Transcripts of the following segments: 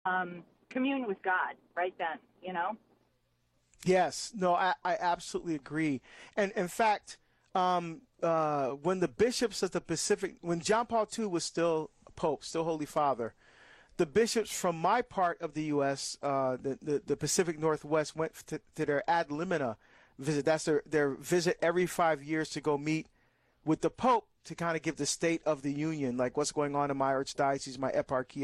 commune with God right then, you know? Yes, no, I absolutely agree. And in fact, when the bishops of the Pacific, when John Paul II was still Pope, still Holy Father, the bishops from my part of the U.S., the Pacific Northwest, went to their ad limina visit. That's their visit every 5 years to go meet with the Pope to kind of give the state of the union, like what's going on in my archdiocese, my eparchy,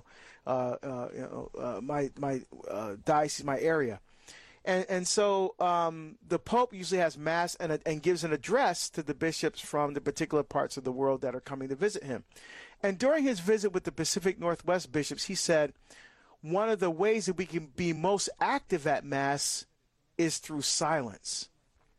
my diocese, my area. And so the Pope usually has Mass and gives an address to the bishops from the particular parts of the world that are coming to visit him. And during his visit with the Pacific Northwest bishops, he said, one of the ways that we can be most active at Mass is through silence.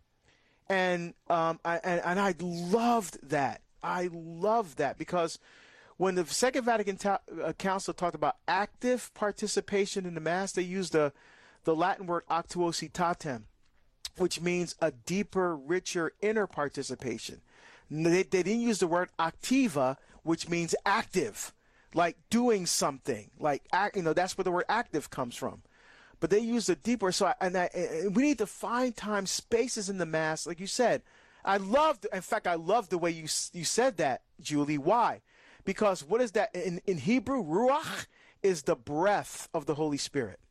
And I loved that. I loved that because when the Second Vatican Council talked about active participation in the Mass, they used the Latin word actuositatem, which means a deeper, richer inner participation. They didn't use the word activa, which means active, like doing something, like that's where the word active comes from. But they use a deeper. We need to find time, spaces in the Mass, like you said. In fact, I love the way you said that, Julie. Why? Because what is that in Hebrew? Ruach is the breath of the Holy Spirit.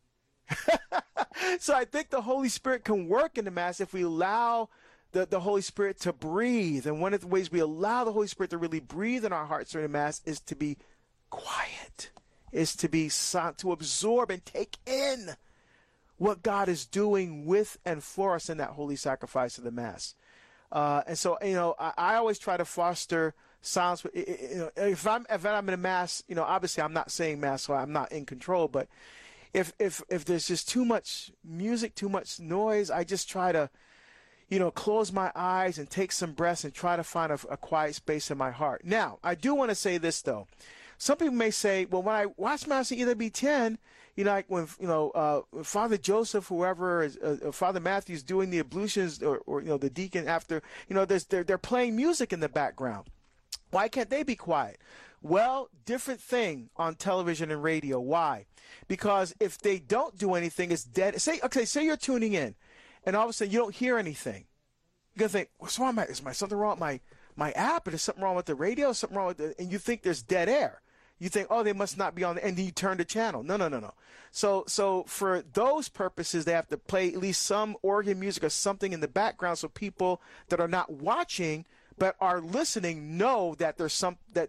So I think the Holy Spirit can work in the Mass if we allow the Holy Spirit to breathe. And one of the ways we allow the Holy Spirit to really breathe in our hearts during the Mass is to be quiet, is to be silent, to absorb and take in what God is doing with and for us in that holy sacrifice of the Mass. And so, I always try to foster silence. If I'm in a Mass, obviously I'm not saying Mass, so I'm not in control, but if there's just too much music, too much noise, I just try to, close my eyes and take some breaths and try to find a quiet space in my heart. Now, I do want to say this, though. Some people may say, well, when I watch Mass in EWTN, like when, Father Joseph, whoever is, Father Matthew's doing the ablutions or the deacon after, they're playing music in the background. Why can't they be quiet? Well, different thing on television and radio. Why? Because if they don't do anything, it's dead. Say you're tuning in, and all of a sudden you don't hear anything. You're gonna think, what's wrong? Is something wrong with my app? Or is something wrong with the radio? Something wrong with and you think there's dead air. You think, oh, they must not be on, and then you turn the channel. No. So for those purposes, they have to play at least some organ music or something in the background, so people that are not watching but are listening know that there's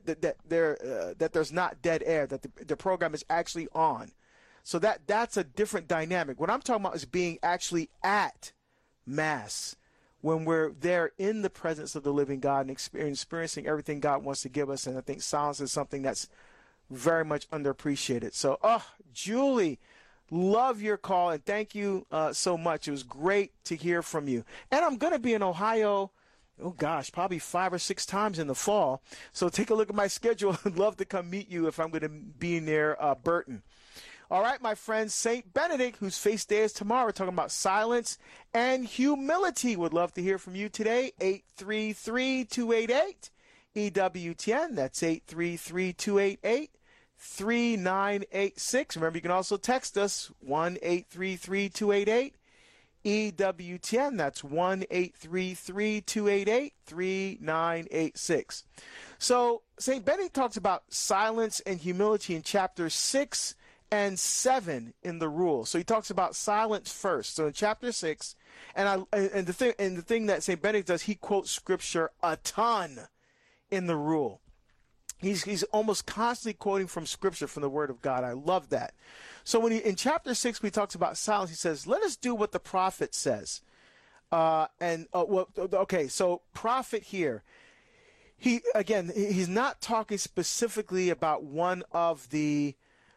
that there's not dead air, that the program is actually on. So that's a different dynamic. What I'm talking about is being actually at Mass, when we're there in the presence of the living God and experiencing everything God wants to give us. And I think silence is something that's very much underappreciated. So, Julie, love your call, and thank you so much. It was great to hear from you. And I'm going to be in Ohio, probably 5 or 6 times in the fall. So take a look at my schedule. I'd love to come meet you if I'm going to be near Burton. All right, my friends, St. Benedict, whose feast day is tomorrow, we're talking about silence and humility. Would love to hear from you today. 833-288 EWTN. That's 833-288 3986. Remember, you can also text us 1-833-288 EWTN. That's 1-833-288 3986. So St. Benedict talks about silence and humility in chapter 6 and 7 in the rule. So he talks about silence first. So in chapter 6, the thing that St. Benedict does, he quotes scripture a ton in the rule. He's almost constantly quoting from scripture, from the word of God. I love that. So in chapter 6, he talks about silence, he says, let us do what the prophet says. So prophet here, he's not talking specifically about one of the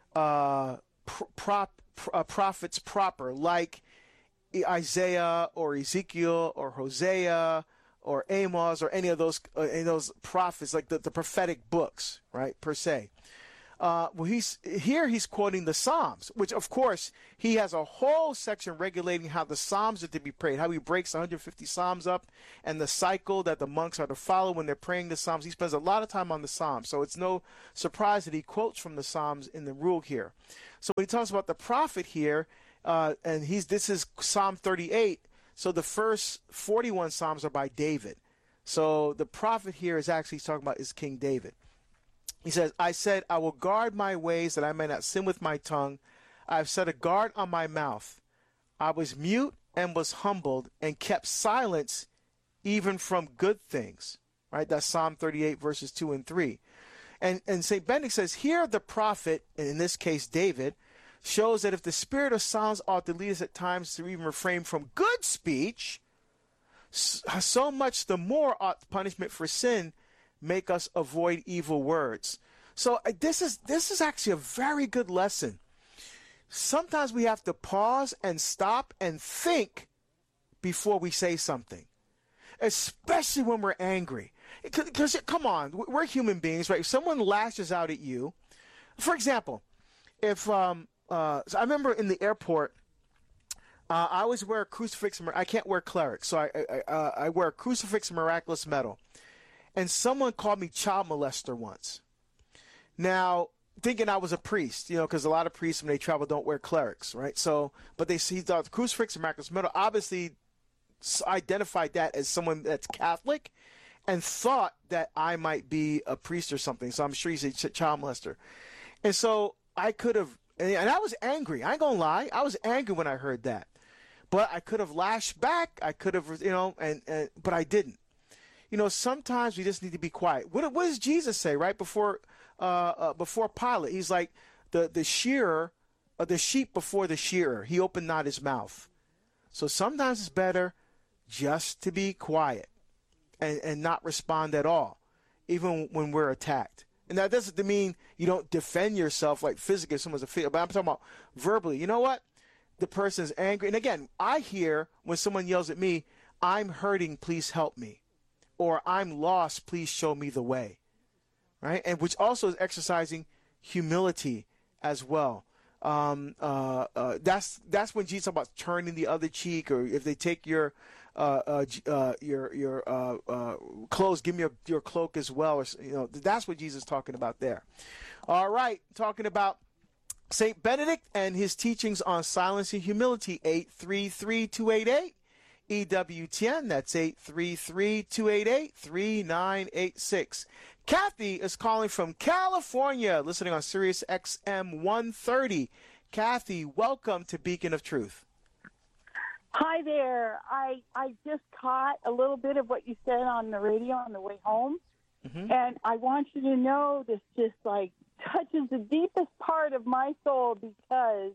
prophets proper, like Isaiah or Ezekiel or Hosea or Amos or any of those prophets, like the prophetic books, right, per se. he's quoting the Psalms, which of course he has a whole section regulating how the Psalms are to be prayed, how he breaks 150 Psalms up and the cycle that the monks are to follow when they're praying the Psalms. He spends a lot of time on the Psalms, so it's no surprise that he quotes from the Psalms in the rule here. So when he talks about the prophet here, and this is Psalm 38, so the first 41 Psalms are by David. So the prophet here is actually talking about is King David. He says, I said, I will guard my ways that I may not sin with my tongue. I have set a guard on my mouth. I was mute and was humbled and kept silence even from good things. Right? That's Psalm 38, verses 2 and 3. And St. Benedict says, here the prophet, and in this case David, shows that if the spirit of Psalms ought to lead us at times to even refrain from good speech, so much the more ought punishment for sin make us avoid evil words. So this is actually a very good lesson. Sometimes we have to pause and stop and think before we say something, especially when we're angry. Because come on, we're human beings, right? If someone lashes out at you, for example, if so I remember in the airport, I always wear a crucifix. I can't wear clerics, so I wear a crucifix and miraculous medal. And someone called me child molester once. Now, thinking I was a priest, because a lot of priests when they travel don't wear clerics, right? So, but he thought the crucifix and miraculous medal obviously identified that as someone that's Catholic, and thought that I might be a priest or something. So I'm sure he's a child molester. And so I could have, and I was angry. I ain't gonna lie, I was angry when I heard that. But I could have lashed back. I could have, but I didn't. Sometimes we just need to be quiet. What does Jesus say right before Pilate? He's like the shearer, the sheep before the shearer. He opened not his mouth. So sometimes it's better just to be quiet and not respond at all, even when we're attacked. And that doesn't mean you don't defend yourself like physically if someone's but I'm talking about verbally. You know what? The person's angry. And again, I hear when someone yells at me, I'm hurting, please help me. Or I'm lost, please show me the way. Right? And which also is exercising humility as well. That's when Jesus talks about turning the other cheek, or if they take your clothes, give me your cloak as well. Or, that's what Jesus is talking about there. All right, talking about St. Benedict and his teachings on silence and humility, 833-288. EWTN, that's 833-288-3986. Kathy is calling from California, listening on Sirius XM 130. Kathy, welcome to Beacon of Truth. Hi there. I just caught a little bit of what you said on the radio on the way home, and I want you to know this just touches the deepest part of my soul, because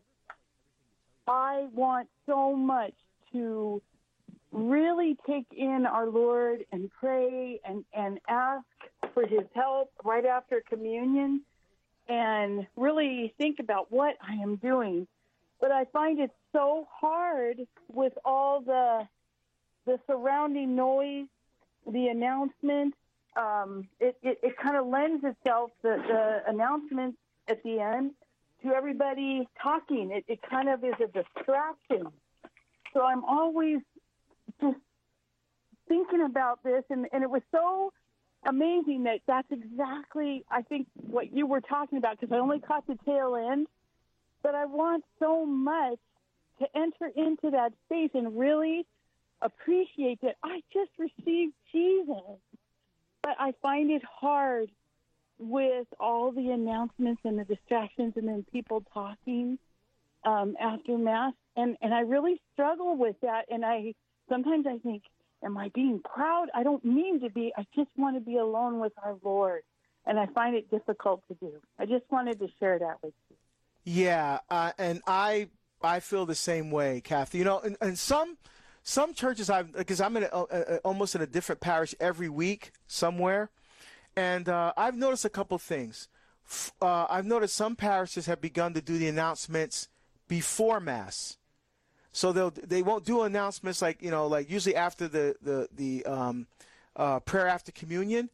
I want so much to really take in our Lord and pray and ask for his help right after communion and really think about what I am doing. But I find it so hard with all the surrounding noise, the announcement. It kind of lends itself, the announcements at the end, to everybody talking. It kind of is a distraction. So I'm always just thinking about this, and it was so amazing that's exactly, I think, what you were talking about, because I only caught the tail end. But I want so much to enter into that space and really appreciate that I just received Jesus. But I find it hard with all the announcements and the distractions and then people talking after Mass. And I really struggle with that. And sometimes I think, am I being proud? I don't mean to be. I just want to be alone with our Lord. And I find it difficult to do. I just wanted to share that with you. Yeah, and I feel the same way, Kathy. And some churches, because I'm almost in a different parish every week somewhere, and I've noticed a couple things. I've noticed some parishes have begun to do the announcements before Mass, so they won't do announcements like usually after the prayer after communion.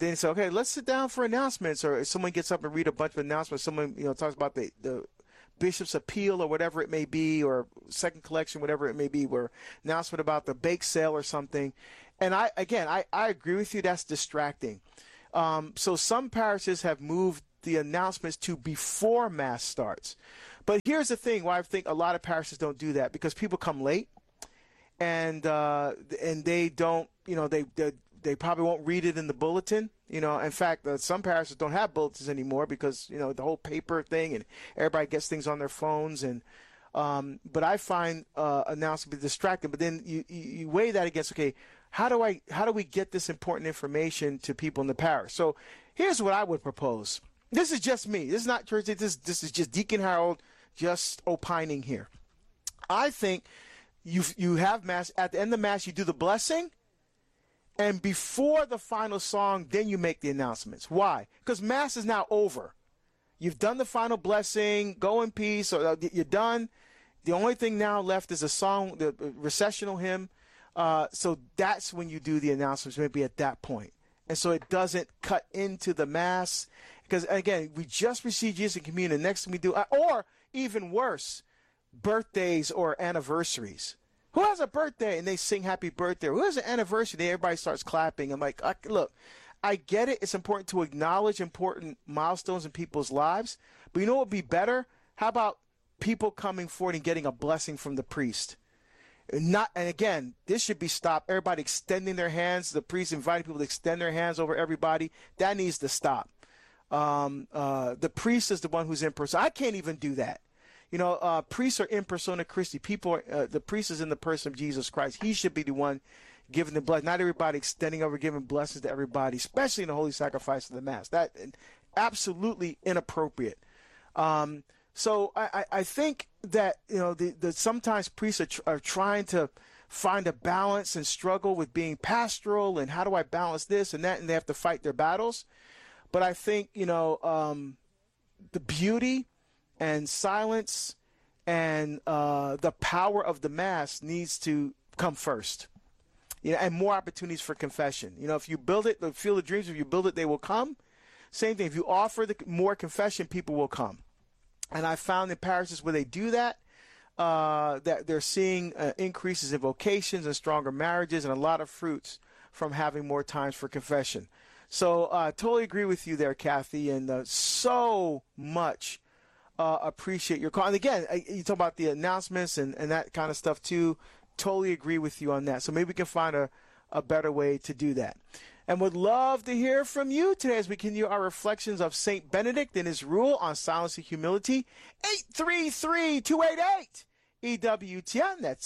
then say, okay, let's sit down for announcements, or if someone gets up and read a bunch of announcements, someone, talks about the bishop's appeal or whatever it may be, or second collection, whatever it may be, or announcement about the bake sale or something. And I agree with you. That's distracting. So some parishes have moved the announcements to before Mass starts. But here's the thing why I think a lot of parishes don't do that, because people come late and they don't, they probably won't read it in the bulletin. In fact, some parishes don't have bulletins anymore because, the whole paper thing, and everybody gets things on their phones. And but I find announcements distracting. But then you weigh that against, okay, how do we get this important information to people in the parish? So here's what I would propose. This is just me. This is not church. This is just Deacon Harold just opining here. I think you have Mass. At the end of Mass, you do the blessing. And before the final song, then you make the announcements. Why? Because Mass is now over. You've done the final blessing. Go in peace. Or you're done. The only thing now left is a song, the recessional hymn. So that's when you do the announcements, maybe at that point. And so it doesn't cut into the Mass. Because, again, we just received Jesus in communion. Next thing we do, or even worse, birthdays or anniversaries. Who has a birthday? And they sing happy birthday. Who has an anniversary? Everybody starts clapping. I'm like, look, I get it. It's important to acknowledge important milestones in people's lives. But you know what would be better? How about people coming forward and getting a blessing from the priest? And again, this should be stopped. Everybody extending their hands. The priest inviting people to extend their hands over everybody. That needs to stop. The priest is the one who's in person. I can't even do that. Priests are in persona Christi. The priest is in the person of Jesus Christ. He should be the one giving the blessing. Not everybody extending over, giving blessings to everybody, especially in the holy sacrifice of the Mass. That absolutely inappropriate. So I think that sometimes priests are trying to find a balance and struggle with being pastoral and how do I balance this and that, and they have to fight their battles. But I think the beauty and silence and the power of the Mass needs to come first. And more opportunities for confession. If you build it, the Field of Dreams, if you build it, they will come. Same thing. If you offer more confession, people will come. And I found in parishes where they do that, that they're seeing increases in vocations and stronger marriages and a lot of fruits from having more times for confession. So totally agree with you there, Kathy, and so much appreciate your call. And again, you talk about the announcements and that kind of stuff too. Totally agree with you on that. So maybe we can find a better way to do that. And would love to hear from you today as we continue our reflections of St. Benedict and his rule on silence and humility. 833-288. EWTN, that's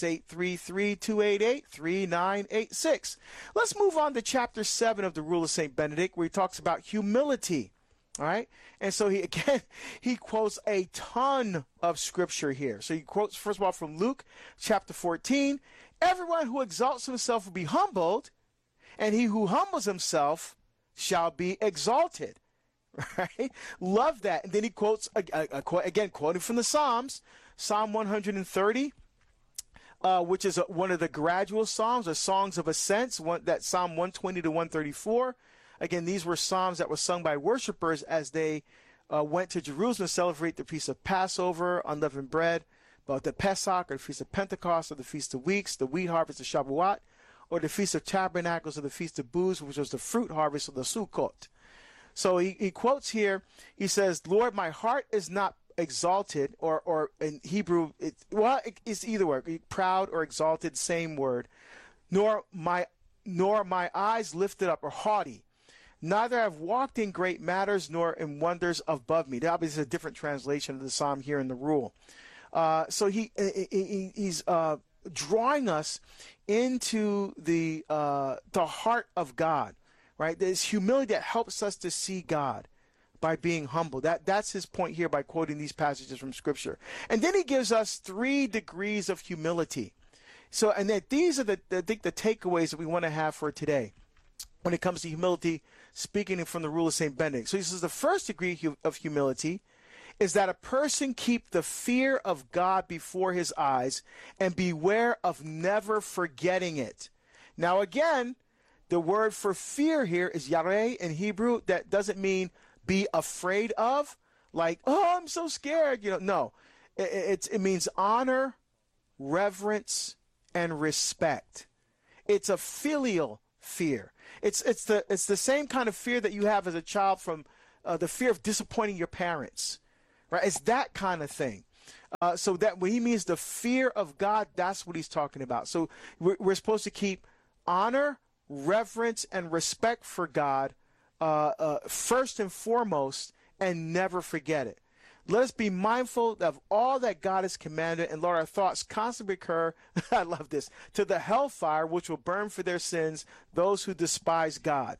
833-288-3986. Let's move on to chapter 7 of the Rule of St. Benedict, where he talks about humility. All right. And so he quotes a ton of scripture here. So he quotes, first of all, from Luke chapter 14. Everyone who exalts himself will be humbled, and he who humbles himself shall be exalted. Right. Love that. And then he quotes, again, quoting from the Psalms, Psalm 130, which is one of the gradual psalms or songs of ascents, that Psalm 120 to 134. Again, these were psalms that were sung by worshipers as they went to Jerusalem to celebrate the Feast of Passover, unleavened bread, but the Pesach, or the Feast of Pentecost, or the Feast of Weeks, the wheat harvest of Shavuot, or the Feast of Tabernacles, or the Feast of Booths, which was the fruit harvest of the Sukkot. So he quotes here, he says, Lord, my heart is not exalted, or in Hebrew, it's either word, proud or exalted, same word, nor my eyes lifted up or haughty. Neither have walked in great matters nor in wonders above me. That obviously is a different translation of the psalm here in the rule. So he's drawing us into the heart of God, right? There's humility that helps us to see God by being humble. That's his point here by quoting these passages from Scripture. And then he gives us 3 degrees of humility. So, and that these are I think the takeaways that we want to have for today when it comes to humility, speaking from the Rule of St. Benedict. So he says the first degree of humility is that a person keep the fear of God before his eyes and beware of never forgetting it. Now, again, The word for fear here is yareh in Hebrew. That doesn't mean be afraid of, like, oh, I'm so scared. No. It means honor, reverence, and respect. It's a filial fear. It's the same kind of fear that you have as a child from the fear of disappointing your parents, right? It's that kind of thing. So that when he means the fear of God, that's what he's talking about. So we're supposed to keep honor, reverence, and respect for God first and foremost, and never forget it. Let us be mindful of all that God has commanded, and Lord, our thoughts constantly recur, I love this, to the hellfire which will burn for their sins those who despise God.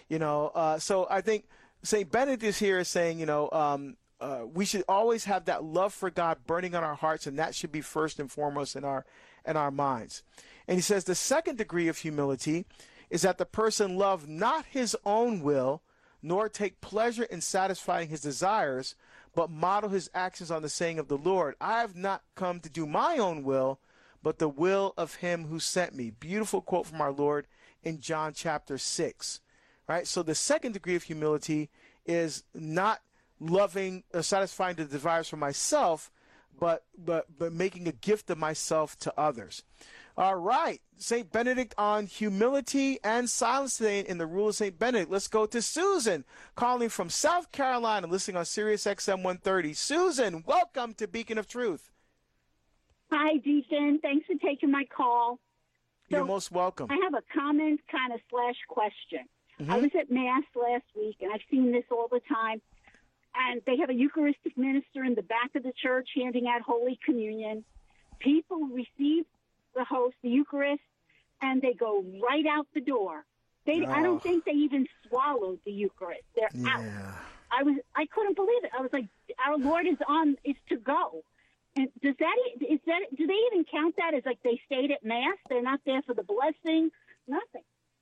So I think St. Benedict here is saying, we should always have that love for God burning on our hearts, and that should be first and foremost in our minds. And he says the second degree of humility is that the person love not his own will, nor take pleasure in satisfying his desires, but model his actions on the saying of the Lord. I have not come to do my own will, but the will of him who sent me. Beautiful quote from our Lord in John chapter 6. Right? So the second degree of humility is not loving, satisfying the desires for myself, but making a gift of myself to others. All right, St. Benedict on humility and silence today in the Rule of St. Benedict. Let's go to Susan, calling from South Carolina, listening on Sirius XM 130. Susan, welcome to Beacon of Truth. Hi, Deacon. Thanks for taking my call. You're most welcome. I have a comment kind of / question. Mm-hmm. I was at Mass last week, and I've seen this all the time. And they have a Eucharistic minister in the back of the church handing out Holy Communion. People receive the host, the Eucharist, and they go right out the door. I don't think they even swallowed the Eucharist. They're out. I couldn't believe it. I was like, our Lord is to go. And do they even count that as like they stayed at Mass? They're not there for the blessing? Nothing.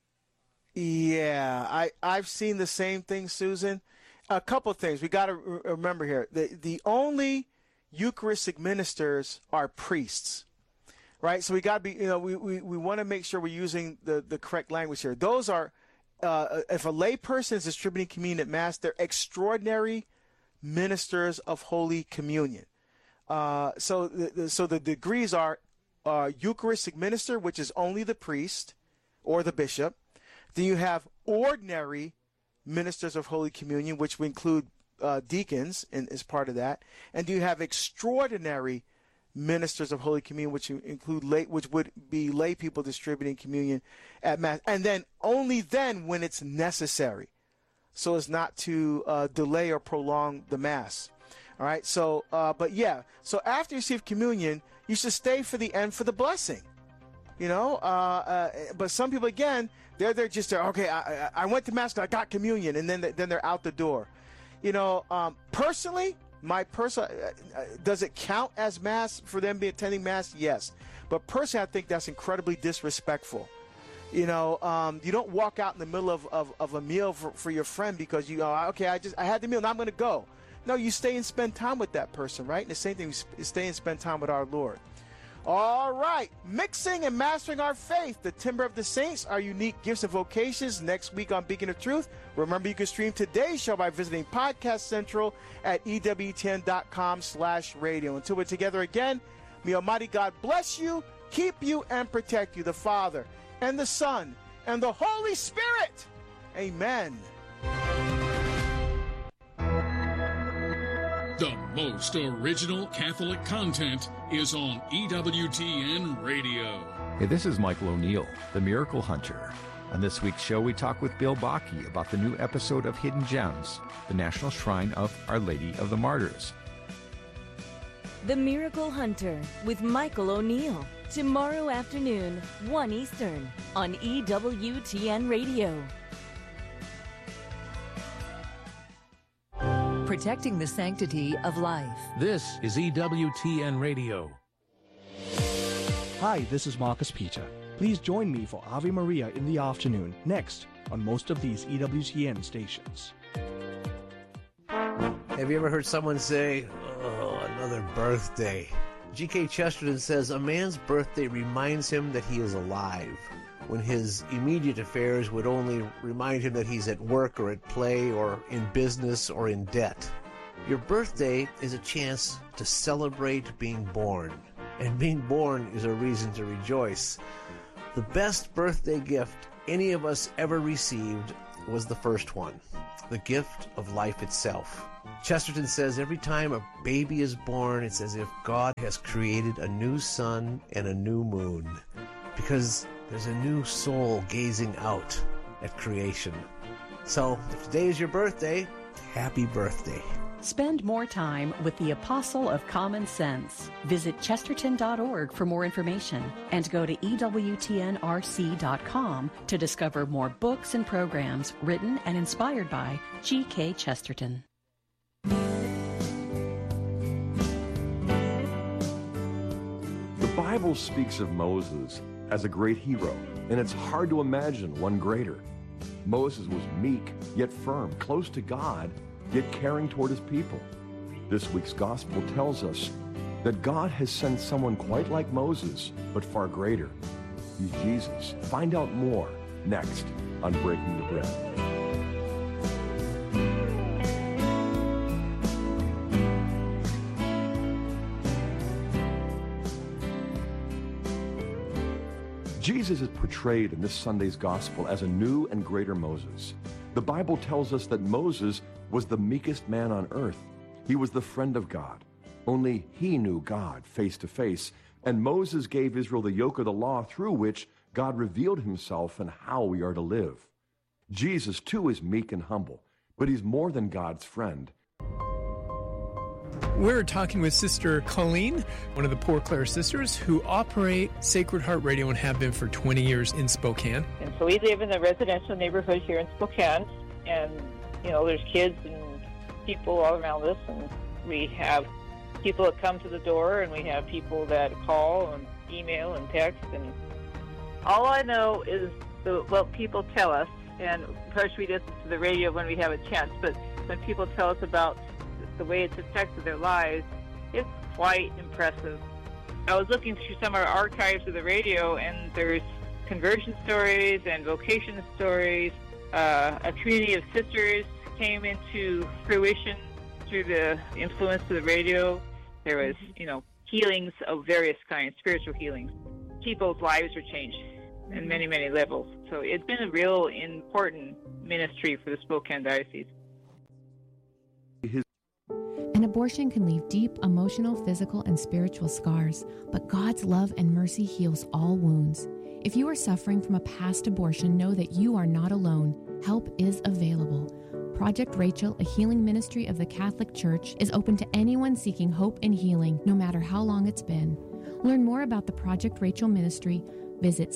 Yeah, I've seen the same thing, Susan. A couple of things we got to remember here. The only Eucharistic ministers are priests, right? So we got to be, we want to make sure we're using the correct language here. Those are, if a lay person is distributing communion at Mass, they're extraordinary ministers of Holy Communion. So the degrees are Eucharistic minister, which is only the priest or the bishop. Then you have ordinary ministers of Holy Communion, which would include deacons as part of that. And you have extraordinary ministers of Holy Communion, which include which would be lay people distributing communion at Mass. And then only then when it's necessary, so as not to delay or prolong the Mass. All right. So, so after you receive communion, you should stay for the end for the blessing. But some people, again, they're just okay. I went to Mass, I got communion, and then they're out the door. Personally, does it count as Mass for them attending Mass? Yes, but personally, I think that's incredibly disrespectful. You don't walk out in the middle of a meal for your friend because I had the meal, now I'm going to go. No, you stay and spend time with that person, right? And the same thing, stay and spend time with our Lord. All right, mixing and mastering our faith, the timbre of the saints, our unique gifts and vocations, next week on Beacon of Truth. Remember, you can stream today's show by visiting Podcast Central at EWTN.com/radio. Until we're together again, may Almighty God bless you, keep you, and protect you, the Father, and the Son, and the Holy Spirit. Amen. The most original Catholic content is on EWTN Radio. Hey, this is Michael O'Neill, the Miracle Hunter. On this week's show, we talk with Bill Bakke about the new episode of Hidden Gems, the National Shrine of Our Lady of the Martyrs. The Miracle Hunter with Michael O'Neill. Tomorrow afternoon, 1 Eastern, on EWTN Radio. Protecting the sanctity of life. This is EWTN Radio. Hi, this is Marcus Peter. Please join me for Ave Maria in the afternoon, next on most of these EWTN stations. Have you ever heard someone say, "Oh, another birthday"? G.K. Chesterton says, "A man's birthday reminds him that he is alive." when his immediate affairs would only remind him that he's at work or at play or in business or in debt. Your birthday is a chance to celebrate being born, and being born is a reason to rejoice. The best birthday gift any of us ever received was the first one, the gift of life itself. Chesterton says every time a baby is born, it's as if God has created a new sun and a new moon, because there's a new soul gazing out at creation. So, if today is your birthday, happy birthday. Spend more time with the Apostle of Common Sense. Visit chesterton.org for more information and go to EWTNRC.com to discover more books and programs written and inspired by G.K. Chesterton. The Bible speaks of Moses as a great hero, and it's hard to imagine one greater. Moses was meek, yet firm, close to God, yet caring toward his people. This week's gospel tells us that God has sent someone quite like Moses, but far greater. He's Jesus. Find out more next on Breaking the Bread. Jesus is portrayed in this Sunday's gospel as a new and greater Moses. The Bible tells us that Moses was the meekest man on earth. He was the friend of God. Only he knew God face to face, and Moses gave Israel the yoke of the law through which God revealed himself and how we are to live. Jesus, too, is meek and humble, but he's more than God's friend. We're talking with Sister Colleen, one of the Poor Clare sisters, who operate Sacred Heart Radio and have been for 20 years in Spokane. And so we live in a residential neighborhood here in Spokane, and, you know, there's kids and people all around us, and we have people that come to the door, and we have people that call and email and text, and all I know is what people tell us, and of course we listen to the radio when we have a chance, but when people tell us about the way it's affected their lives, it's quite impressive. I was looking through some of our archives of the radio, and there's conversion stories and vocation stories. A community of sisters came into fruition through the influence of the radio. There was, healings of various kinds, spiritual healings. People's lives were changed in many, many levels. So it's been a real important ministry for the Spokane Diocese. An abortion can leave deep emotional, physical, and spiritual scars, but God's love and mercy heals all wounds. If you are suffering from a past abortion, know that you are not alone. Help is available. Project Rachel, a healing ministry of the Catholic Church, is open to anyone seeking hope and healing, no matter how long it's been. Learn more about the Project Rachel ministry. Visit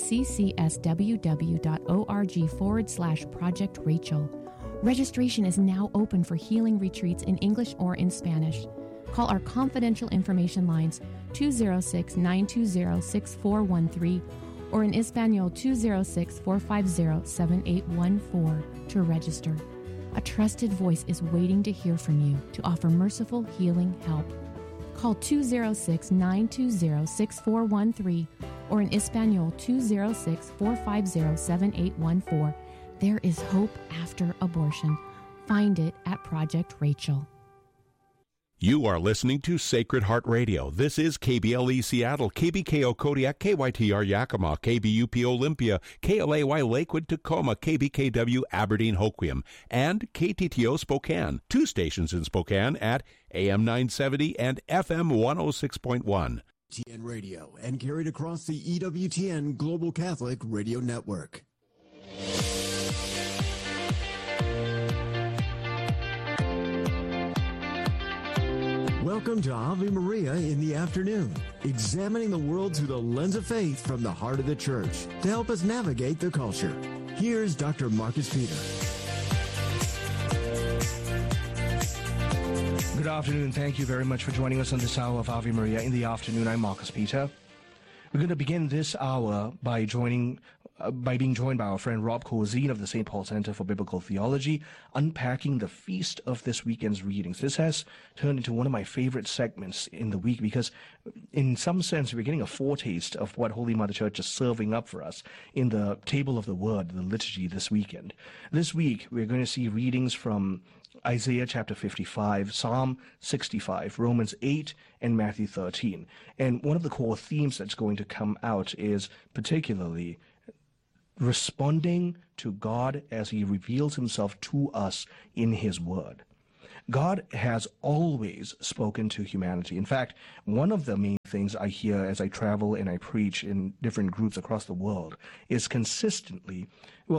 ccsww.org/Project Rachel. Registration is now open for healing retreats in English or in Spanish. Call our confidential information lines 206-920-6413 or in Espanol 206-450-7814 to register. A trusted voice is waiting to hear from you to offer merciful healing help. Call 206-920-6413 or in Espanol 206-450-7814. There is hope after abortion. Find it at Project Rachel. You are listening to Sacred Heart Radio. This is KBLE Seattle, KBKO Kodiak, KYTR Yakima, KBUP Olympia, KLAY Lakewood, Tacoma, KBKW Aberdeen Hoquiam, and KTTO Spokane. 2 stations in Spokane at AM 970 and FM 106.1. TN Radio and carried across the EWTN Global Catholic Radio Network. Welcome to Ave Maria in the afternoon, examining the world through the lens of faith from the heart of the church to help us navigate the culture. Here's Dr. Marcus Peter. Good afternoon. Thank you very much for joining us on this hour of Ave Maria in the afternoon. I'm Marcus Peter. We're going to begin this hour by joining by being joined by our friend Rob Kozine of the St. Paul Center for Biblical Theology, unpacking the feast of this weekend's readings. This has turned into one of my favorite segments in the week because, in some sense, we're getting a foretaste of what Holy Mother Church is serving up for us in the Table of the Word, the liturgy this weekend. This week, we're going to see readings from Isaiah chapter 55, Psalm 65, Romans 8, and Matthew 13. And one of the core themes that's going to come out is particularly responding to God as he reveals himself to us in his word. God has always spoken to humanity. In fact, one of the main things I hear as I travel and I preach in different groups across the world is consistently,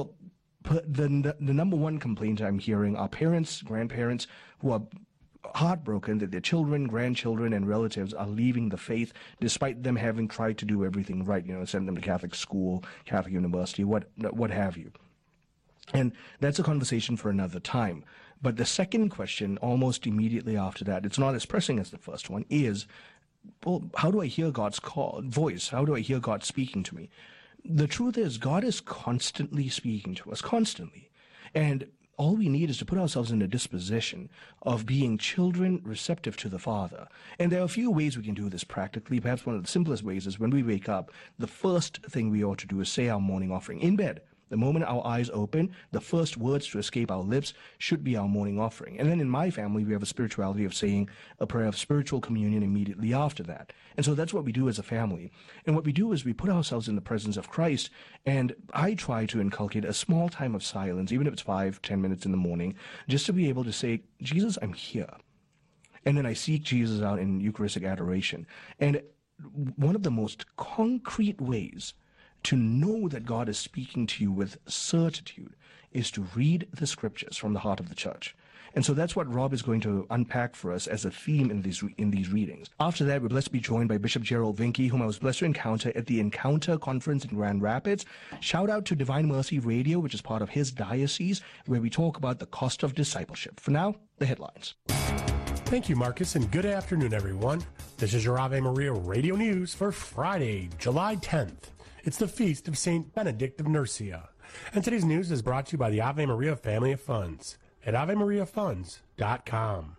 the number one complaint I'm hearing are parents, grandparents who are heartbroken that their children, grandchildren, and relatives are leaving the faith despite them having tried to do everything right, send them to Catholic school, Catholic university, what have you. And that's a conversation for another time. But the second question, almost immediately after that, it's not as pressing as the first one, is, how do I hear God's voice? How do I hear God speaking to me? The truth is, God is constantly speaking to us, constantly. And all we need is to put ourselves in a disposition of being children receptive to the Father. And there are a few ways we can do this practically. Perhaps one of the simplest ways is when we wake up, the first thing we ought to do is say our morning offering in bed. The moment our eyes open, the first words to escape our lips should be our morning offering. And then in my family, we have a spirituality of saying a prayer of spiritual communion immediately after that. And so that's what we do as a family. And what we do is we put ourselves in the presence of Christ, and I try to inculcate a small time of silence, even if it's 5-10 minutes in the morning, just to be able to say, Jesus, I'm here. And then I seek Jesus out in Eucharistic adoration. And one of the most concrete ways to know that God is speaking to you with certitude is to read the scriptures from the heart of the church. And so that's what Rob is going to unpack for us as a theme in these readings. After that, we're blessed to be joined by Bishop Gerald Vinke, whom I was blessed to encounter at the Encounter Conference in Grand Rapids. Shout out to Divine Mercy Radio, which is part of his diocese, where we talk about the cost of discipleship. For now, the headlines. Thank you, Marcus, and good afternoon, everyone. This is your Ave Maria Radio News for Friday, July 10th. It's the feast of St. Benedict of Nursia. And today's news is brought to you by the Ave Maria Family of Funds at AveMariaFunds.com.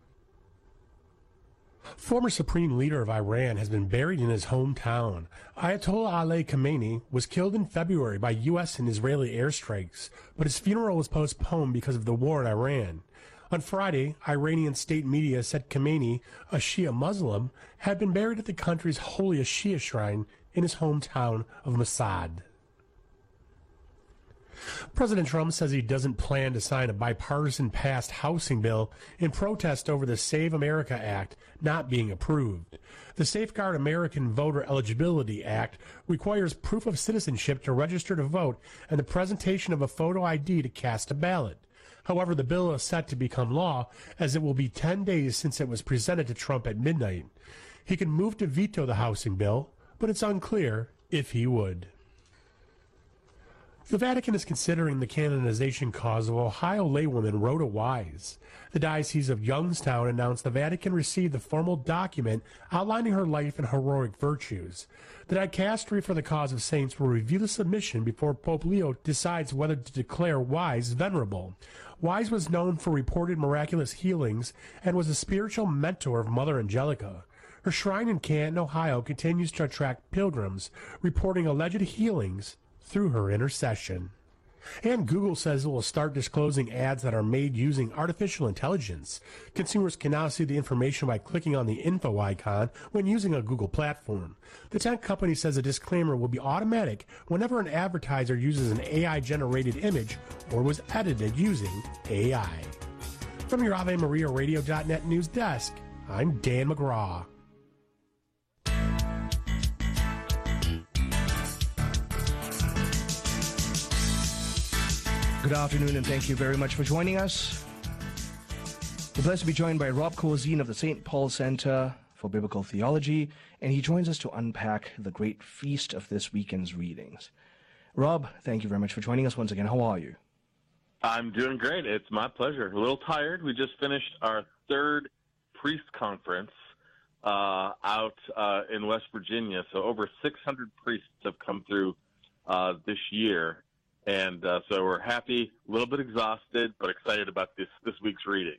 Former Supreme Leader of Iran has been buried in his hometown. Ayatollah Ali Khamenei was killed in February by U.S. and Israeli airstrikes, but his funeral was postponed because of the war in Iran. On Friday, Iranian state media said Khamenei, a Shia Muslim, had been buried at the country's holiest Shia shrine in his hometown of Masad. President Trump says he doesn't plan to sign a bipartisan passed housing bill in protest over the Save America Act not being approved. The Safeguard American Voter Eligibility Act requires proof of citizenship to register to vote and the presentation of a photo ID to cast a ballot. However, the bill is set to become law as it will be 10 days since it was presented to Trump at midnight. He can move to veto the housing bill, but it's unclear if he would. The Vatican is considering the canonization cause of Ohio laywoman Rhoda Wise. The Diocese of Youngstown announced the Vatican received the formal document outlining her life and heroic virtues. The Dicastery for the Cause of Saints will review the submission before Pope Leo decides whether to declare Wise venerable. Wise was known for reported miraculous healings and was a spiritual mentor of Mother Angelica. Her shrine in Canton, Ohio continues to attract pilgrims, reporting alleged healings through her intercession. And Google says it will start disclosing ads that are made using artificial intelligence. Consumers can now see the information by clicking on the info icon when using a Google platform. The tech company says a disclaimer will be automatic whenever an advertiser uses an AI-generated image or was edited using AI. From your AveMariaRadio.net news desk, I'm Dan McGraw. Good afternoon, and thank you very much for joining us. We're blessed to be joined by Rob Kozine of the St. Paul Center for Biblical Theology, and he joins us to unpack the great feast of this weekend's readings. Rob, thank you very much for joining us once again. How are you? I'm doing great. It's my pleasure. A little tired. We just finished our third priest conference out in West Virginia, so over 600 priests have come through this year. And so we're happy, a little bit exhausted, but excited about this week's reading.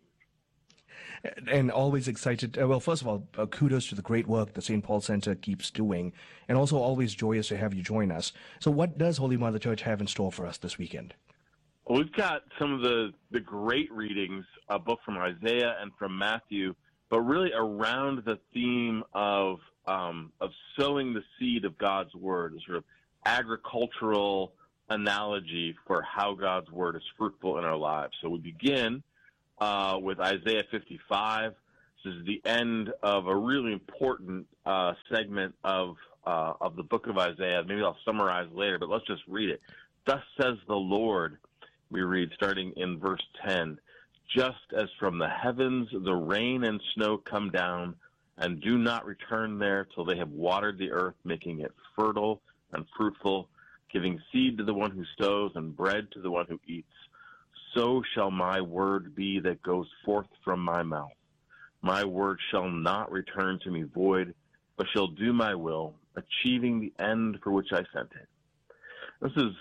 And always excited. Well, first of all, kudos to the great work the St. Paul Center keeps doing, and also always joyous to have you join us. So what does Holy Mother Church have in store for us this weekend? Well, we've got some of the great readings, both from Isaiah and from Matthew, but really around the theme of sowing the seed of God's Word, a sort of agricultural analogy for how God's Word is fruitful in our lives. So we begin with Isaiah 55. This is the end of a really important segment of the book of Isaiah. Maybe I'll summarize later, but let's just read it. Thus says the Lord, we read starting in verse 10, just as from the heavens the rain and snow come down and do not return there till they have watered the earth, making it fertile and fruitful, giving seed to the one who sows and bread to the one who eats. So shall my word be that goes forth from my mouth. My word shall not return to me void, but shall do my will, achieving the end for which I sent it. This is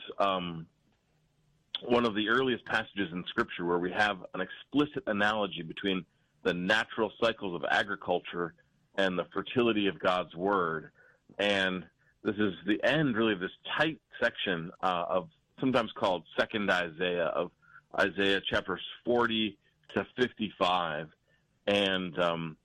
one of the earliest passages in Scripture where we have an explicit analogy between the natural cycles of agriculture and the fertility of God's word. And this is the end, really, of this tight section of sometimes called Second Isaiah, of Isaiah chapters 40 to 55. And,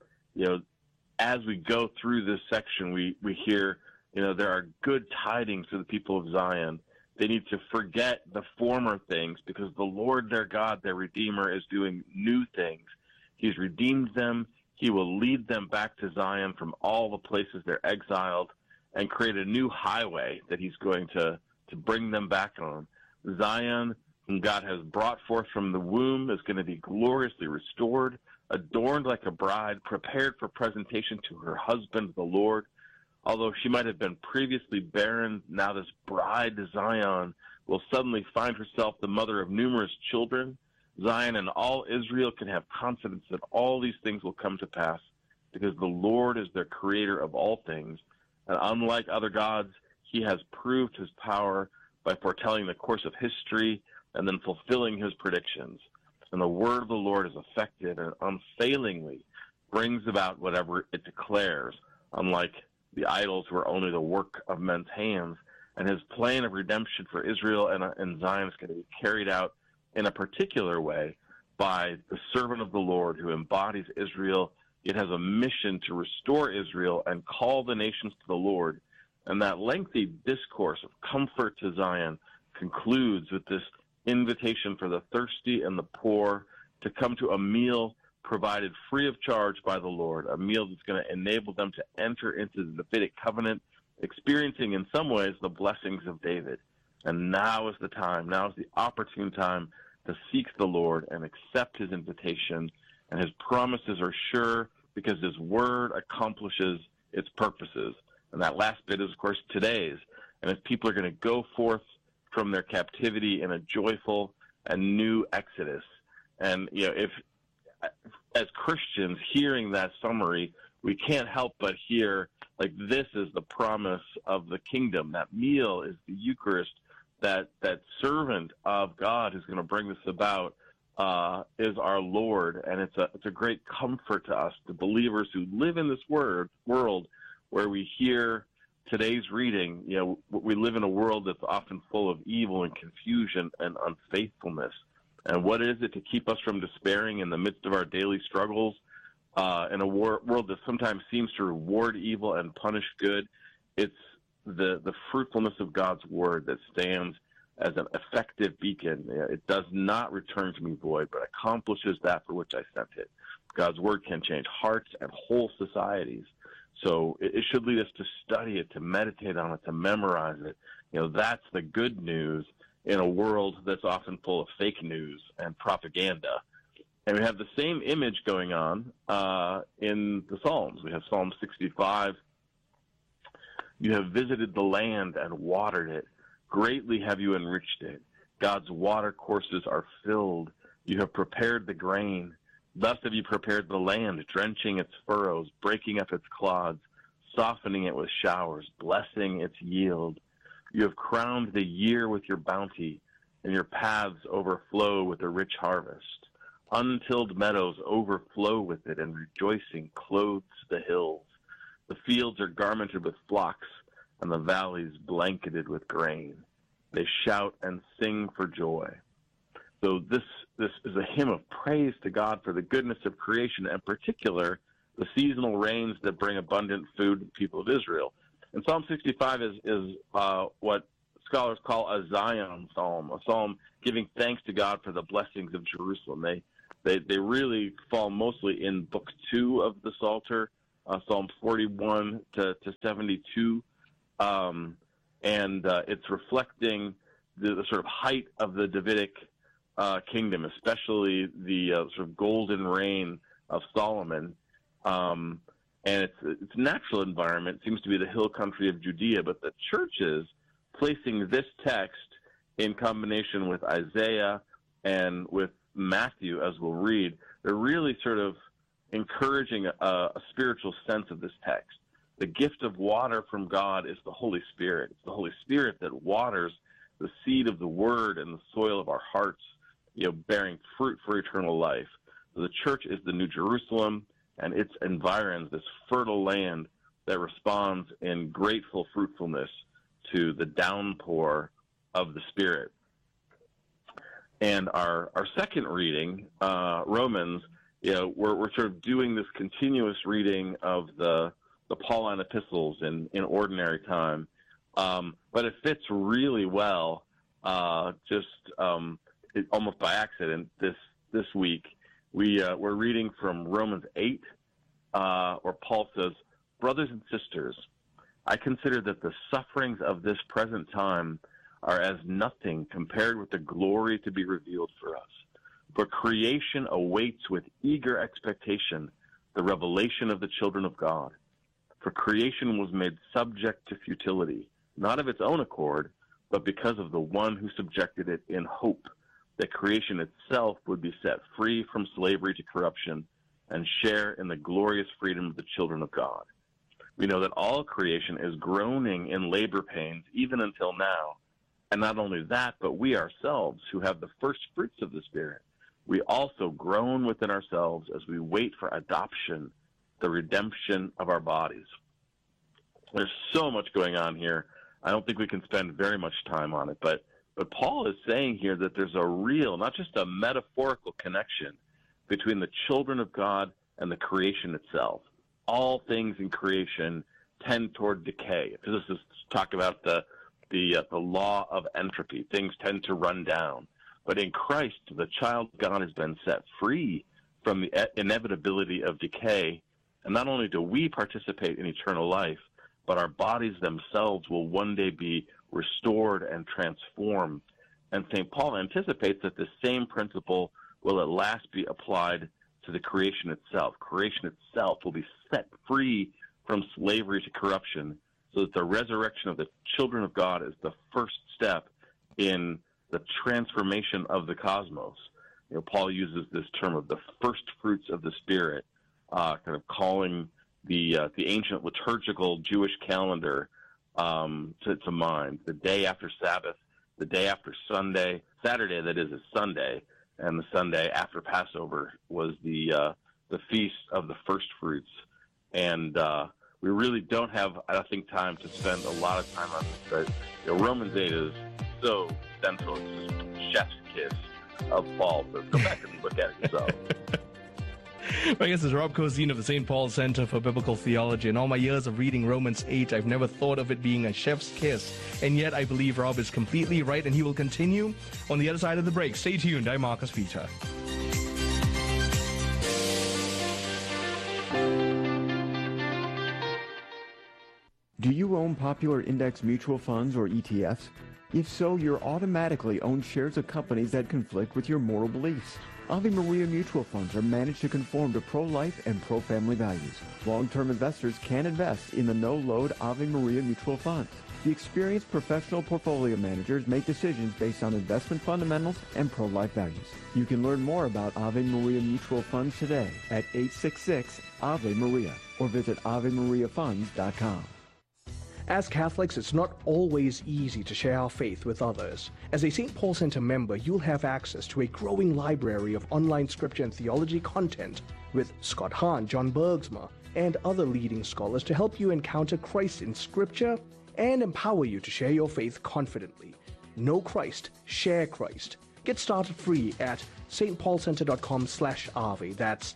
as we go through this section, we hear, there are good tidings to the people of Zion. They need to forget the former things because the Lord their God, their Redeemer, is doing new things. He's redeemed them. He will lead them back to Zion from all the places they're exiled and create a new highway that he's going to bring them back on. Zion, whom God has brought forth from the womb, is going to be gloriously restored, adorned like a bride, prepared for presentation to her husband, the Lord. Although she might have been previously barren, now this bride to Zion will suddenly find herself the mother of numerous children. Zion and all Israel can have confidence that all these things will come to pass because the Lord is their creator of all things. And unlike other gods, he has proved his power by foretelling the course of history and then fulfilling his predictions. And the word of the Lord is effective and unfailingly brings about whatever it declares, unlike the idols who are only the work of men's hands. And his plan of redemption for Israel and Zion is going to be carried out in a particular way by the servant of the Lord who embodies Israel. It has a mission to restore Israel and call the nations to the Lord. And that lengthy discourse of comfort to Zion concludes with this invitation for the thirsty and the poor to come to a meal provided free of charge by the Lord, a meal that's going to enable them to enter into the Davidic covenant, experiencing in some ways the blessings of David. And now is the time, now is the opportune time to seek the Lord and accept his invitation. And his promises are sure because his word accomplishes its purposes. And that last bit is, of course, today's. And if people are going to go forth from their captivity in a joyful and new exodus, and, if as Christians hearing that summary, we can't help but hear, this is the promise of the kingdom. That meal is the Eucharist. That servant of God who's going to bring this about is our Lord, and it's a great comfort to us, the believers who live in this world where we hear today's reading. We live in a world that's often full of evil and confusion and unfaithfulness. And what is it to keep us from despairing in the midst of our daily struggles? In a world that sometimes seems to reward evil and punish good, it's the fruitfulness of God's word that stands as an effective beacon. It does not return to me void, but accomplishes that for which I sent it. God's word can change hearts and whole societies. So it should lead us to study it, to meditate on it, to memorize it. That's the good news in a world that's often full of fake news and propaganda. And we have the same image going on in the Psalms. We have Psalm 65. You have visited the land and watered it. Greatly have you enriched it. God's water courses are filled. You have prepared the grain. Thus have you prepared the land, drenching its furrows, breaking up its clods, softening it with showers, blessing its yield. You have crowned the year with your bounty, and your paths overflow with a rich harvest. Untilled meadows overflow with it, and rejoicing clothes the hills. The fields are garmented with flocks, and the valleys blanketed with grain. They shout and sing for joy. So this is a hymn of praise to God for the goodness of creation, and in particular, the seasonal rains that bring abundant food to the people of Israel. And Psalm 65 is what scholars call a Zion psalm, a psalm giving thanks to God for the blessings of Jerusalem. They really fall mostly in Book 2 of the Psalter, Psalm 41 to 72, and it's reflecting the sort of height of the Davidic kingdom, especially the sort of golden reign of Solomon. And its natural environment seems to be the hill country of Judea, but the churches placing this text in combination with Isaiah and with Matthew, as we'll read, they're really sort of encouraging a spiritual sense of this text. The gift of water from God is the Holy Spirit. It's the Holy Spirit that waters the seed of the Word and the soil of our hearts, bearing fruit for eternal life. So the church is the New Jerusalem, and its environs this fertile land that responds in grateful fruitfulness to the downpour of the Spirit. And our second reading, Romans, we're sort of doing this continuous reading of the Pauline epistles in ordinary time, but it fits really well, almost by accident this week. We're reading from Romans 8, where Paul says, "Brothers and sisters, I consider that the sufferings of this present time are as nothing compared with the glory to be revealed for us. For creation awaits with eager expectation the revelation of the children of God. For creation was made subject to futility, not of its own accord, but because of the one who subjected it in hope, that creation itself would be set free from slavery to corruption and share in the glorious freedom of the children of God. We know that all creation is groaning in labor pains even until now. And not only that, but we ourselves, who have the first fruits of the Spirit, we also groan within ourselves as we wait for adoption, the redemption of our bodies." There's so much going on here. I don't think we can spend very much time on it, but Paul is saying here that there's a real, not just a metaphorical connection between the children of God and the creation itself. All things in creation tend toward decay. Physicists talk about the law of entropy. Things tend to run down. But in Christ, the child of God has been set free from the inevitability of decay. And not only do we participate in eternal life, but our bodies themselves will one day be restored and transformed. And St. Paul anticipates that the same principle will at last be applied to the creation itself. Creation itself will be set free from slavery to corruption, so that the resurrection of the children of God is the first step in the transformation of the cosmos. Paul uses this term of the first fruits of the Spirit, kind of calling the ancient liturgical Jewish calendar to mind. The day after Sabbath, the day after Sunday, Saturday, that is Sunday, and the Sunday after Passover was the feast of the first fruits. And we really don't have, I think, time to spend a lot of time on this, but Romans 8 is so central. It's just chef's kiss of Paul. So go back and look at it yourself. My guest is Rob Cozine of the St. Paul Center for Biblical Theology. In all my years of reading Romans 8, I've never thought of it being a chef's kiss. And yet I believe Rob is completely right, and he will continue on the other side of the break. Stay tuned. I'm Marcus Peter. Do you own popular index mutual funds or ETFs? If so, you're automatically own shares of companies that conflict with your moral beliefs. Ave Maria mutual funds are managed to conform to pro-life and pro-family values. Long-term investors can invest in the no-load Ave Maria mutual funds. The experienced professional portfolio managers make decisions based on investment fundamentals and pro-life values. You can learn more about Ave Maria mutual funds today at 866-AVE-MARIA or visit AveMariaFunds.com. As Catholics, it's not always easy to share our faith with others. As a St. Paul Center member, you'll have access to a growing library of online scripture and theology content with Scott Hahn, John Bergsma, and other leading scholars to help you encounter Christ in Scripture and empower you to share your faith confidently. Know Christ, share Christ. Get started free at stpaulcenter.com/Ave. That's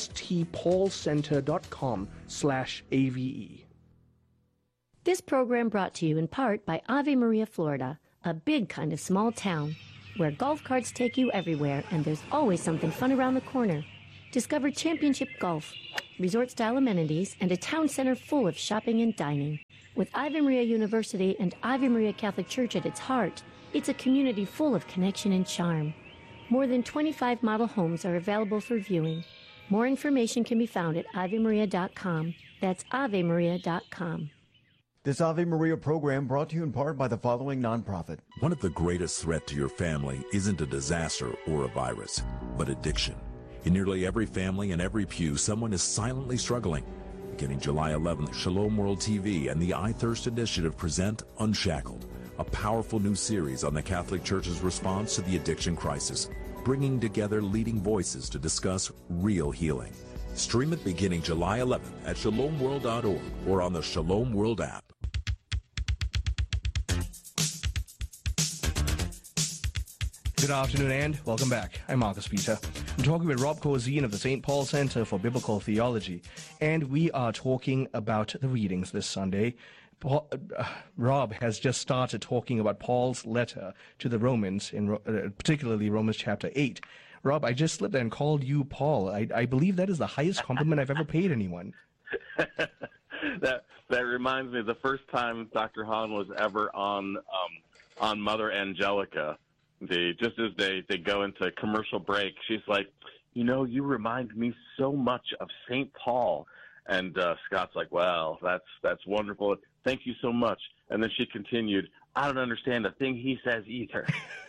stpaulcenter.com/AVE. This program brought to you in part by Ave Maria, Florida, a big kind of small town where golf carts take you everywhere and there's always something fun around the corner. Discover championship golf, resort-style amenities, and a town center full of shopping and dining. With Ave Maria University and Ave Maria Catholic Church at its heart, it's a community full of connection and charm. More than 25 model homes are available for viewing. More information can be found at AveMaria.com. That's AveMaria.com. This Ave Maria program brought to you in part by the following nonprofit. One of the greatest threats to your family isn't a disaster or a virus, but addiction. In nearly every family and every pew, someone is silently struggling. Beginning July 11th, Shalom World TV and the I Thirst Initiative present Unshackled, a powerful new series on the Catholic Church's response to the addiction crisis, bringing together leading voices to discuss real healing. Stream it beginning July 11th at shalomworld.org or on the Shalom World app. Good afternoon and welcome back. I'm Marcus Peter. I'm talking with Rob Corzine of the St. Paul Center for Biblical Theology, and we are talking about the readings this Sunday. Rob has just started talking about Paul's letter to the Romans, particularly Romans chapter 8. Rob, I just slipped and called you Paul. I believe that is the highest compliment I've ever paid anyone. That reminds me of the first time Dr. Hahn was ever on Mother Angelica. Just as they go into commercial break, she's like, you remind me so much of St. Paul. And Scott's like, well, that's wonderful. Thank you so much. And then she continued, I don't understand a thing he says either.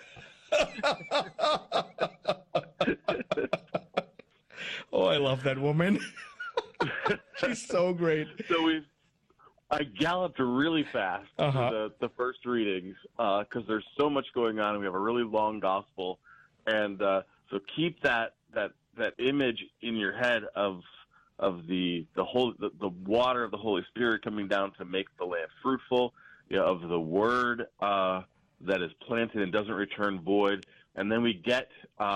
Oh, I love that woman. She's so great. So I galloped really fast to the first readings because there's so much going on, and we have a really long gospel. And so keep that image in your head of the water of the Holy Spirit coming down to make the land fruitful, of the word that is planted and doesn't return void. And then we get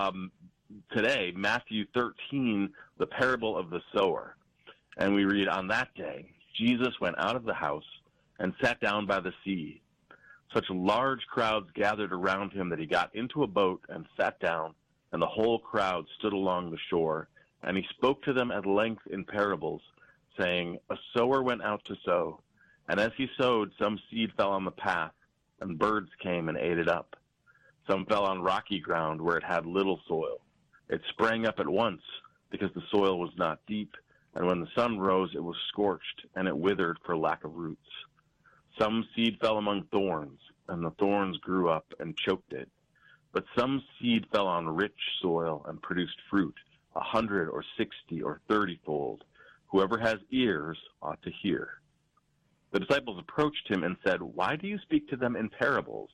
today Matthew 13, the parable of the sower. And we read, on that day, Jesus went out of the house and sat down by the sea. Such large crowds gathered around him that he got into a boat and sat down, and the whole crowd stood along the shore. And he spoke to them at length in parables, saying, a sower went out to sow. And as he sowed, some seed fell on the path, and birds came and ate it up. Some fell on rocky ground where it had little soil. It sprang up at once because the soil was not deep. And when the sun rose, it was scorched, and it withered for lack of roots. Some seed fell among thorns, and the thorns grew up and choked it. But some seed fell on rich soil and produced fruit, 100 or 60 or 30-fold. Whoever has ears ought to hear. The disciples approached him and said, why do you speak to them in parables?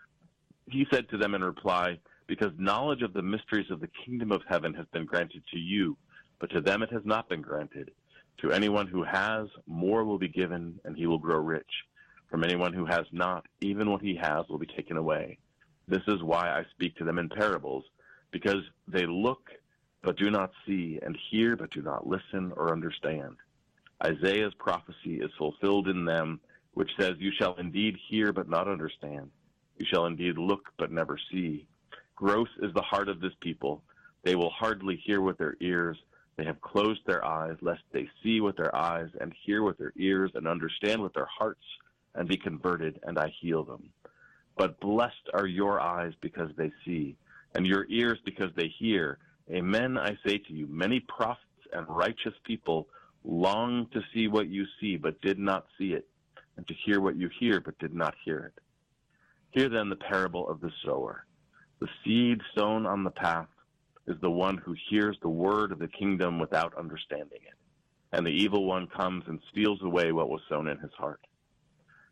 He said to them in reply, because knowledge of the mysteries of the kingdom of heaven has been granted to you, but to them it has not been granted. To anyone who has, more will be given, and he will grow rich. From anyone who has not, even what he has will be taken away. This is why I speak to them in parables, because they look but do not see, and hear but do not listen or understand. Isaiah's prophecy is fulfilled in them, which says, you shall indeed hear but not understand. You shall indeed look but never see. Gross is the heart of this people. They will hardly hear with their ears. They have closed their eyes, lest they see with their eyes and hear with their ears and understand with their hearts and be converted, and I heal them. But blessed are your eyes because they see, and your ears because they hear. Amen, I say to you, many prophets and righteous people long to see what you see, but did not see it, and to hear what you hear, but did not hear it. Hear then the parable of the sower. The seed sown on the path is the one who hears the word of the kingdom without understanding it. And the evil one comes and steals away what was sown in his heart.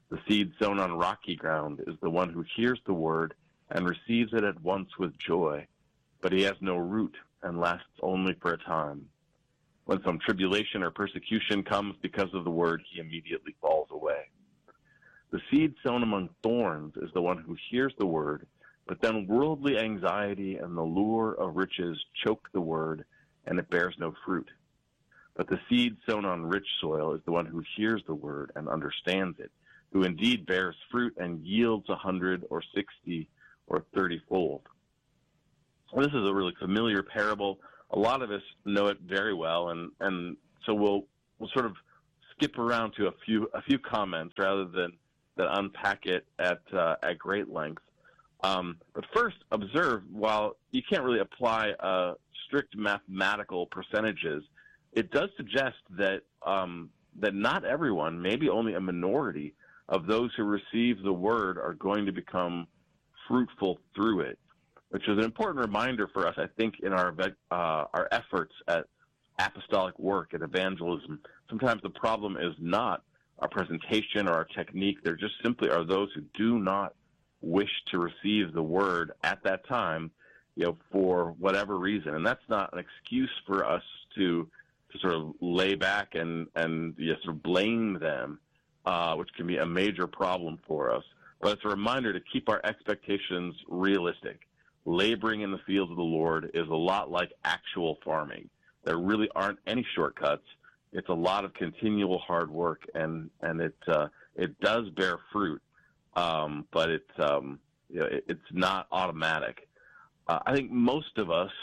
The seed sown on rocky ground is the one who hears the word and receives it at once with joy, but he has no root and lasts only for a time. When some tribulation or persecution comes because of the word, he immediately falls away. The seed sown among thorns is the one who hears the word, but then worldly anxiety and the lure of riches choke the word, and it bears no fruit. But the seed sown on rich soil is the one who hears the word and understands it, who indeed bears fruit and yields 100 or 60 or 30-fold. This is a really familiar parable. A lot of us know it very well, and so we'll sort of skip around to a few comments rather than unpack it at great length. But first, observe, while you can't really apply strict mathematical percentages, it does suggest that that not everyone, maybe only a minority of those who receive the word, are going to become fruitful through it, which is an important reminder for us, I think, in our efforts at apostolic work and evangelism. Sometimes the problem is not our presentation or our technique. There just simply are those who do not wish to receive the word at that time, for whatever reason. And that's not an excuse for us to sort of lay back and sort of blame them, which can be a major problem for us. But it's a reminder to keep our expectations realistic. Laboring in the fields of the Lord is a lot like actual farming. There really aren't any shortcuts. It's a lot of continual hard work, and it does bear fruit, but it's not automatic. I think most of us,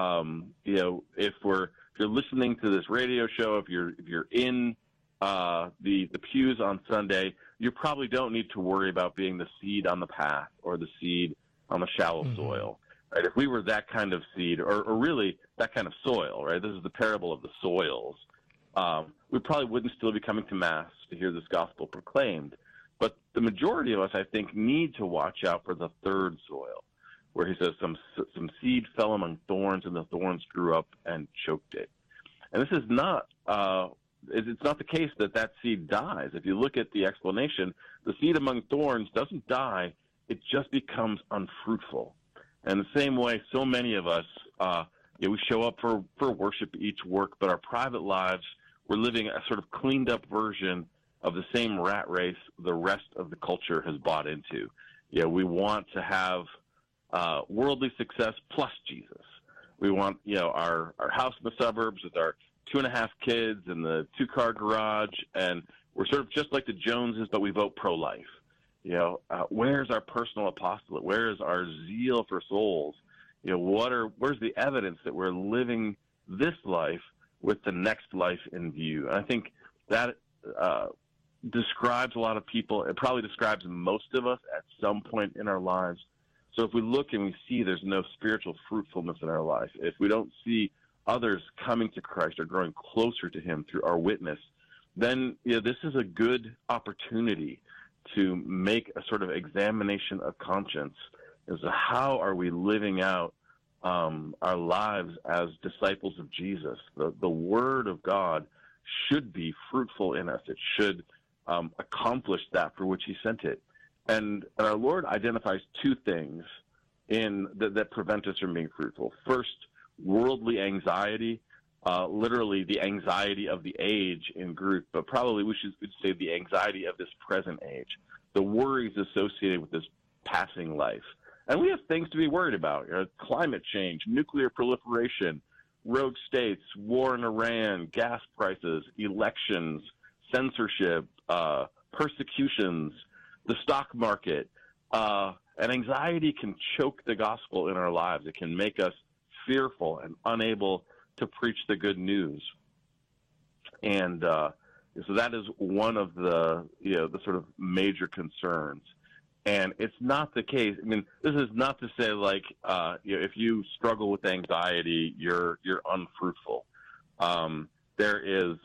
if you're listening to this radio show, if you're in the pews on Sunday, you probably don't need to worry about being the seed on the path or the seed on the shallow soil, right? If we were that kind of seed, or really that kind of soil, right? This is the parable of the soils. We probably wouldn't still be coming to Mass to hear this gospel proclaimed. But the majority of us, I think, need to watch out for the third soil, where he says some seed fell among thorns, and the thorns grew up and choked it. And this is not it's not the case that seed dies. If you look at the explanation, the seed among thorns doesn't die. It just becomes unfruitful. And the same way, so many of us, we show up for worship each work, but our private lives, we're living a sort of cleaned up version of the same rat race the rest of the culture has bought into. We want to have worldly success plus Jesus. We want, our house in the suburbs with our 2.5 kids and the 2-car garage, and we're sort of just like the Joneses, but we vote pro-life. Where's our personal apostolate? Where is our zeal for souls? Where's the evidence that we're living this life with the next life in view? And I think that describes a lot of people. It probably describes most of us at some point in our lives. So if we look and we see there's no spiritual fruitfulness in our life, if we don't see others coming to Christ or growing closer to him through our witness, then this is a good opportunity to make a sort of examination of conscience as to how are we living out our lives as disciples of Jesus. The Word of God should be fruitful in us. It should accomplish that for which he sent it. And our Lord identifies two things that prevent us from being fruitful. First, worldly anxiety, literally the anxiety of the age in Greek, but probably we should say the anxiety of this present age, the worries associated with this passing life. And we have things to be worried about: climate change, nuclear proliferation, rogue states, war in Iran, gas prices, elections, censorship, persecutions, the stock market. And anxiety can choke the gospel in our lives. It can make us fearful and unable to preach the good news. And so that is one of the sort of major concerns. And it's not the case. I mean, this is not to say if you struggle with anxiety, you're unfruitful. There is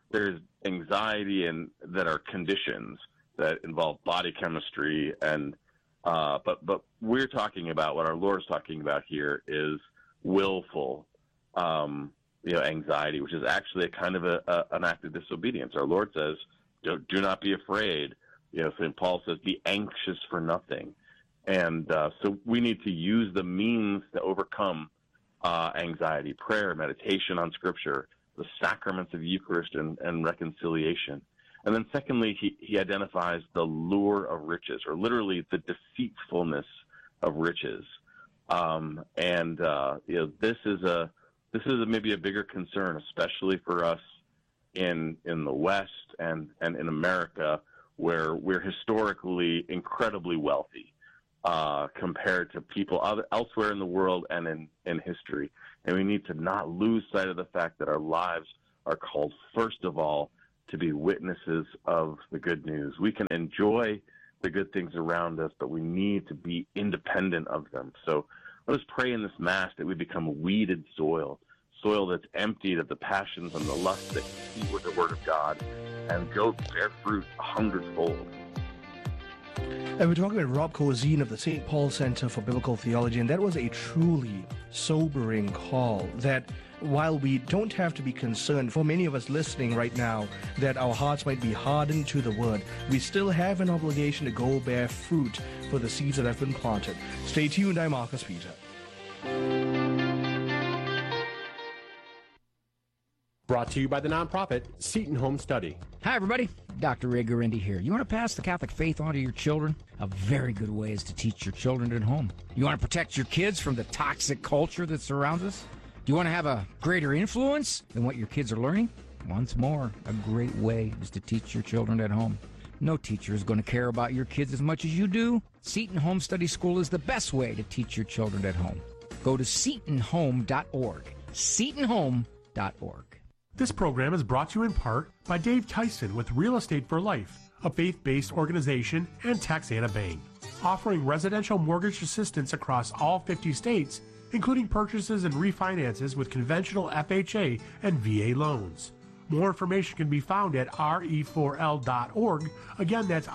anxiety that are conditions that involve body chemistry, and but we're talking about, what our Lord is talking about here is willful anxiety, which is actually a kind of an act of disobedience. Our Lord says, do not be afraid. St. Paul says, be anxious for nothing. And so we need to use the means to overcome anxiety, prayer, meditation on Scripture, the sacraments of Eucharist and reconciliation. And then secondly, he identifies the lure of riches, or literally the deceitfulness of riches. This is maybe a bigger concern, especially for us in the West and in America, where we're historically incredibly wealthy compared to people elsewhere in the world and in history. And we need to not lose sight of the fact that our lives are called, first of all, to be witnesses of the good news. We can enjoy the good things around us, but we need to be independent of them. So let us pray in this Mass that we become weeded soil that's emptied of the passions and the lusts that compete with the Word of God, and go bear fruit 100-fold. And we're talking with Rob Corzine of the St. Paul Center for Biblical Theology, and that was a truly sobering call that while we don't have to be concerned, for many of us listening right now, that our hearts might be hardened to the Word, we still have an obligation to go bear fruit for the seeds that have been planted. Stay tuned, I'm Marcus Peter. Brought to you by the nonprofit Seton Home Study. Hi, everybody. Dr. Ray Guarendi here. You want to pass the Catholic faith on to your children? A very good way is to teach your children at home. You want to protect your kids from the toxic culture that surrounds us? Do you want to have a greater influence than what your kids are learning? Once more, a great way is to teach your children at home. No teacher is going to care about your kids as much as you do. Seton Home Study School is the best way to teach your children at home. Go to setonhome.org. setonhome.org. This program is brought to you in part by Dave Tyson with Real Estate for Life, a faith-based organization, and Texana Bank, offering residential mortgage assistance across all 50 states, including purchases and refinances with conventional FHA and VA loans. More information can be found at re4l.org. Again, that's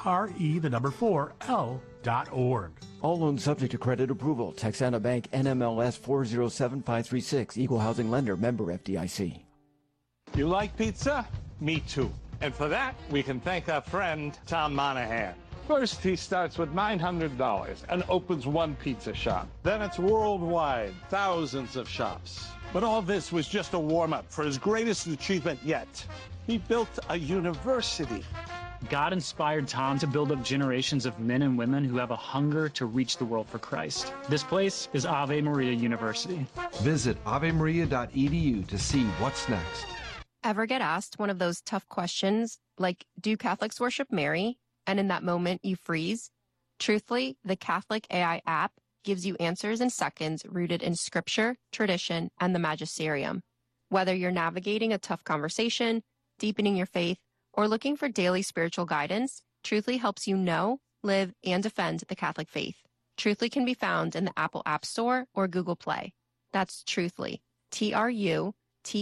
re4l.org. All loans subject to credit approval. Texana Bank, NMLS 407536, Equal Housing Lender, member FDIC. You like pizza? Me too. And for that, we can thank our friend, Tom Monahan. First, he starts with $900 and opens one pizza shop. Then it's worldwide, thousands of shops. But all this was just a warm-up for his greatest achievement yet. He built a university. God inspired Tom to build up generations of men and women who have a hunger to reach the world for Christ. This place is Ave Maria University. Visit avemaria.edu to see what's next. Ever get asked one of those tough questions like, do Catholics worship Mary? And in that moment you freeze? Truthfully, the Catholic AI app gives you answers in seconds rooted in scripture, tradition, and the magisterium. Whether you're navigating a tough conversation, deepening your faith, or looking for daily spiritual guidance, Truthfully helps you know, live, and defend the Catholic faith. Truthfully can be found in the Apple App Store or Google Play. That's Truthfully, TRUTHLY.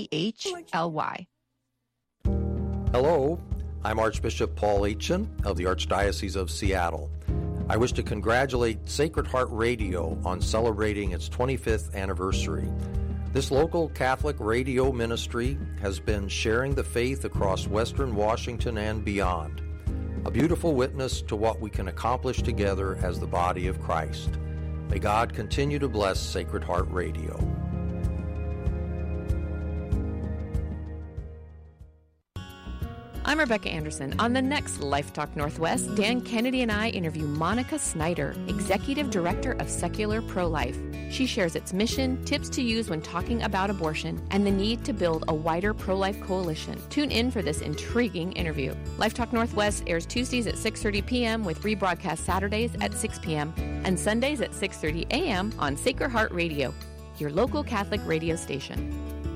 Hello, I'm Archbishop Paul Aitchen of the Archdiocese of Seattle. I wish to congratulate Sacred Heart Radio on celebrating its 25th anniversary. This local Catholic radio ministry has been sharing the faith across Western Washington and beyond. A beautiful witness to what we can accomplish together as the body of Christ. May God continue to bless Sacred Heart Radio. I'm Rebecca Anderson. On the next Life Talk Northwest, Dan Kennedy and I interview Monica Snyder, Executive Director of Secular Pro-Life. She shares its mission, tips to use when talking about abortion, and the need to build a wider pro-life coalition. Tune in for this intriguing interview. Life Talk Northwest airs Tuesdays at 6:30 p.m. with rebroadcast Saturdays at 6 p.m. and Sundays at 6:30 a.m. on Sacred Heart Radio, your local Catholic radio station.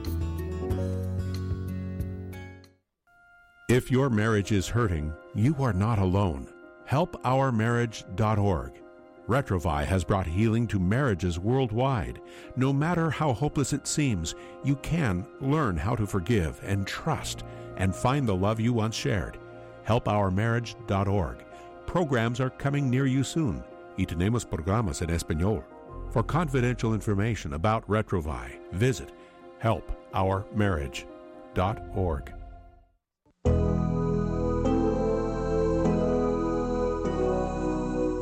If your marriage is hurting, you are not alone. HelpOurMarriage.org. Retrovai has brought healing to marriages worldwide. No matter how hopeless it seems, you can learn how to forgive and trust and find the love you once shared. HelpOurMarriage.org. Programs are coming near you soon. Y tenemos programas en español. For confidential information about Retrovai, visit HelpOurMarriage.org.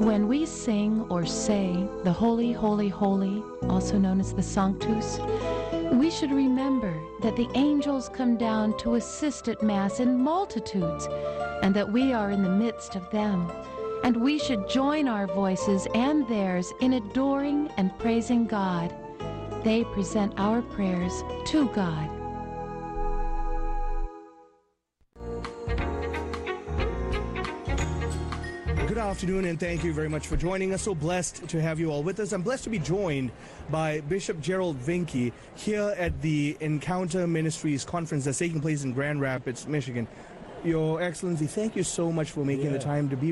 When we sing or say the Holy, Holy, Holy, also known as the Sanctus, we should remember that the angels come down to assist at Mass in multitudes, and that we are in the midst of them. And we should join our voices and theirs in adoring and praising God. They present our prayers to God. Good afternoon, and thank you very much for joining us. So blessed to have you all with us. I'm blessed to be joined by Bishop Gerald Vinke here at the Encounter Ministries conference that's taking place in Grand Rapids, Michigan. Your Excellency, thank you so much for making the time to be